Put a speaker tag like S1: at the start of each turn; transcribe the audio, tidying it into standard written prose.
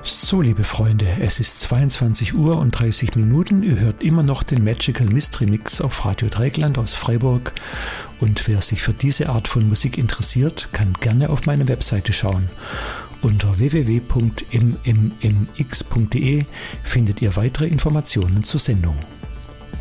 S1: So, liebe Freunde, es ist 22 Uhr und 30 Minuten. Ihr hört immer noch den Magical Mystery Mix auf Radio Dreieckland aus Freiburg. Und wer sich für diese Art von Musik interessiert, kann gerne auf meine Webseite schauen. Unter www.mmmx.de findet ihr weitere Informationen zur Sendung.